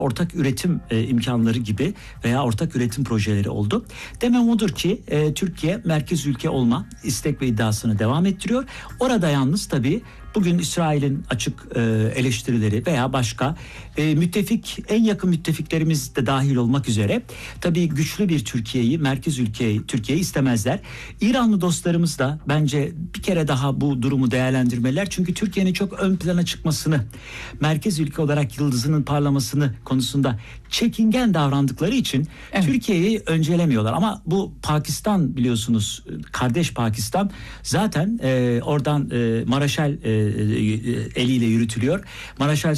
ortak üretim imkanları gibi veya ortak üretim projeleri oldu. Demem odur ki Türkiye merkez ülke olma istek ve iddiasını devam ettiriyor. Orada yalnız tabii bugün İsrail'in açık eleştirileri veya başka müttefik, en yakın müttefiklerimiz de dahil olmak üzere tabii güçlü bir Türkiye'yi, merkez ülkeyi, Türkiye'yi istemezler. İranlı dostlarımız da bence bir kere daha bu durumu değerlendirmeler. Çünkü Türkiye'nin çok ön plana çıkmasını, merkez ülke olarak yıldızının parlamasını konusunda çekingen davrandıkları için Türkiye'yi öncelemiyorlar. Ama bu Pakistan, biliyorsunuz, kardeş Pakistan zaten oradan Maraşal eliyle yürütülüyor. Maraşal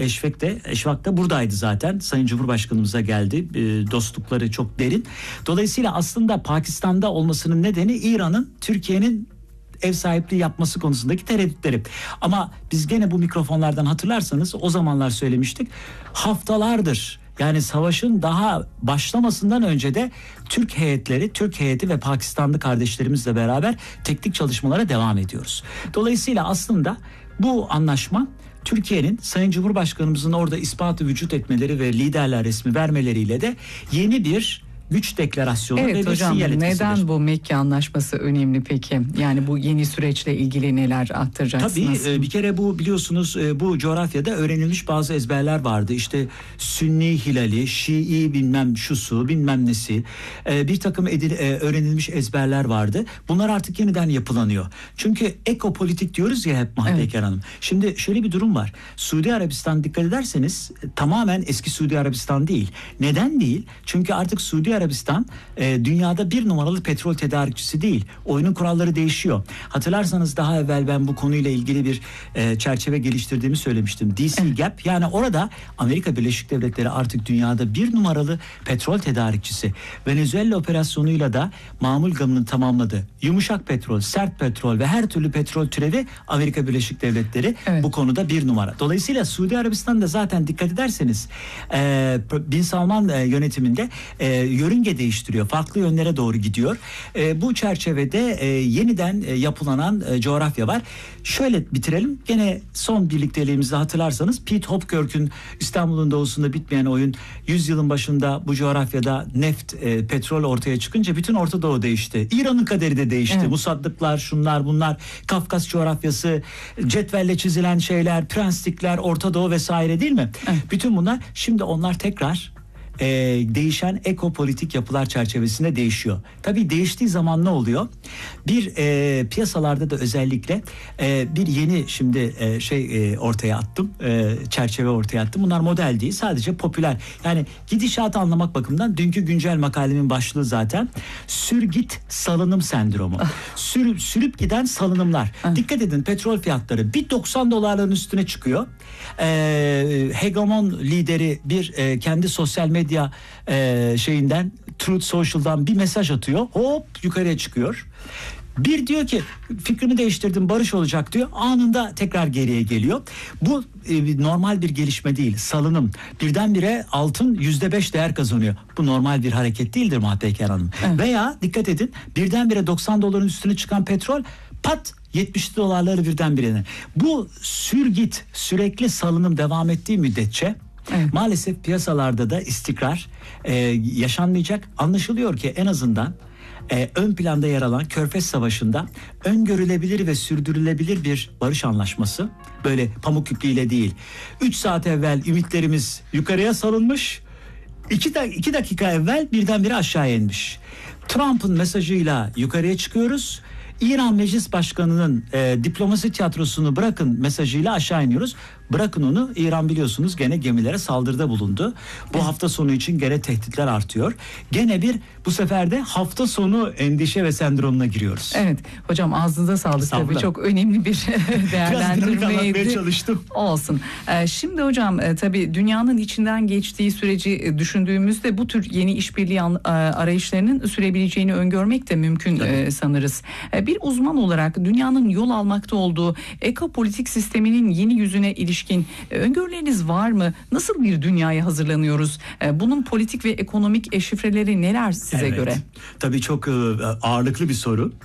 Eşvak da buradaydı zaten. Sayın Cumhurbaşkanımıza geldi. Dostlukları çok derin. Dolayısıyla aslında Pakistan'da olmasının nedeni İran'ın Türkiye'nin ev sahipliği yapması konusundaki tereddütleri. Ama biz gene bu mikrofonlardan hatırlarsanız o zamanlar söylemiştik. Haftalardır, yani savaşın daha başlamasından önce de Türk heyeti ve Pakistanlı kardeşlerimizle beraber teknik çalışmalara devam ediyoruz. Dolayısıyla aslında bu anlaşma Türkiye'nin Sayın Cumhurbaşkanımızın orada ispatı vücut etmeleri ve liderler resmi vermeleriyle de yeni bir güç deklarasyonu ve bir hocam, sinyal etkisidir. neden bu Mekke Anlaşması önemli peki? Yani bu yeni süreçle ilgili neler aktaracaksınız? Tabii bir kere bu, biliyorsunuz, bu coğrafyada öğrenilmiş bazı ezberler vardı. İşte Sünni hilali, Şii bilmem şusu, bilmem nesi, bir takım öğrenilmiş ezberler vardı. Bunlar artık yeniden yapılanıyor. Çünkü ekopolitik diyoruz ya hep Mahide Eker Hanım. Şimdi şöyle bir durum var. Suudi Arabistan, dikkat ederseniz, tamamen eski Suudi Arabistan değil. Neden değil? Çünkü artık Suudi Arabistan dünyada bir numaralı petrol tedarikçisi değil. Oyunun kuralları değişiyor. Hatırlarsanız daha evvel ben bu konuyla ilgili bir çerçeve geliştirdiğimi söylemiştim. DC Gap, yani orada Amerika Birleşik Devletleri artık dünyada bir numaralı petrol tedarikçisi. Venezuela operasyonuyla da mamul gamını tamamladı. Yumuşak petrol, sert petrol ve her türlü petrol türevi Amerika Birleşik Devletleri bu konuda bir numara. Dolayısıyla Suudi Arabistan'da zaten dikkat ederseniz Bin Salman yönetiminde yörünge değiştiriyor. Farklı yönlere doğru gidiyor. Bu çerçevede yeniden yapılanan coğrafya var. Şöyle bitirelim. Gene son birlikteliğimizde hatırlarsanız Pete Hopkirk'ün İstanbul'un doğusunda bitmeyen oyun, 100 yılın başında bu coğrafyada neft, petrol ortaya çıkınca bütün Orta Doğu değişti. İran'ın kaderi de değişti. Musaddıklar, şunlar bunlar, Kafkas coğrafyası, cetvelle çizilen şeyler, prenslikler, Orta Doğu vesaire, değil mi? Bütün bunlar şimdi onlar tekrar değişen ekopolitik yapılar çerçevesinde değişiyor. Tabii değiştiği zaman ne oluyor? Bir piyasalarda da özellikle bir yeni şimdi ortaya attım, çerçeve ortaya attım. Bunlar model değil, sadece popüler. Yani gidişatı anlamak bakımından dünkü güncel makalemin başlığı zaten sür git salınım sendromu. Sürüp giden salınımlar. Dikkat edin, petrol fiyatları bir $90'ların üstüne çıkıyor. Hegemon lideri bir kendi sosyal medya şeyinden, Truth Social'dan bir mesaj atıyor. Hop yukarıya çıkıyor. Bir diyor ki fikrini değiştirdim, barış olacak diyor. Anında tekrar geriye geliyor. Bu normal bir gelişme değil. Salınım. Birdenbire altın %5 değer kazanıyor. Bu normal bir hareket değildir Mahide Eker Hanım. Veya dikkat edin, birdenbire $90'ın üstüne çıkan petrol pat $70 birdenbire. Bu sürgit, sürekli salınım devam ettiği müddetçe maalesef piyasalarda da istikrar yaşanmayacak. Anlaşılıyor ki en azından ön planda yer alan Körfez Savaşı'nda öngörülebilir ve sürdürülebilir bir barış anlaşması, böyle pamuk ipliğiyle değil. 3 saat evvel ümitlerimiz yukarıya salınmış, 2 dakika evvel birdenbire aşağıya inmiş. Trump'ın mesajıyla yukarıya çıkıyoruz. İran Meclis Başkanı'nın diplomasi tiyatrosunu bırakın mesajıyla aşağı iniyoruz. Bırakın onu, İran biliyorsunuz gene gemilere saldırıda bulundu. Bu hafta sonu için gene tehditler artıyor. Gene bu sefer de hafta sonu endişe ve sendromuna giriyoruz. Evet hocam, ağzınıza sağlık. Tabii çok önemli bir değerlendirmeydi. Biraz anlatmaya çalıştım. Olsun. Şimdi hocam tabii dünyanın içinden geçtiği süreci düşündüğümüzde bu tür yeni işbirliği arayışlarının sürebileceğini öngörmek de mümkün sanırız. Bir uzman olarak dünyanın yol almakta olduğu ekopolitik sisteminin yeni yüzüne ilişkin öngörüleriniz var mı? Nasıl bir dünyaya hazırlanıyoruz? Bunun politik ve ekonomik şifreleri neler size göre? Tabii çok ağırlıklı bir soru.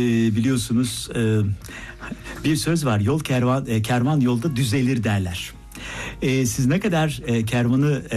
Biliyorsunuz bir söz var, kervan yolda düzelir derler. Siz ne kadar kervanı